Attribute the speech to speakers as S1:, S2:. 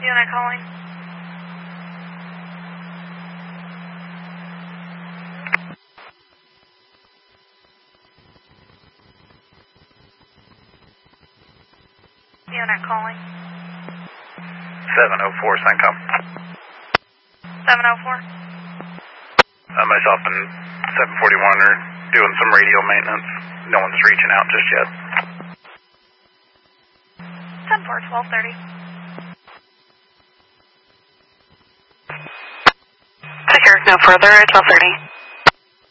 S1: Unit calling. Unit calling.
S2: 704 CENTCOM.
S1: 704.
S2: Myself and 741 are doing some radio maintenance. No one's reaching out just yet.
S1: 10-4, 1230.
S3: Take care. No further at 1230.